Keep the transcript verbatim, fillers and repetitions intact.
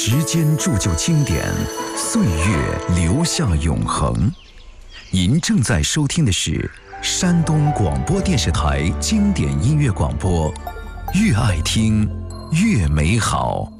时间铸就经典，岁月留下永恒。您正在收听的是山东广播电视台经典音乐广播，越爱听越美好。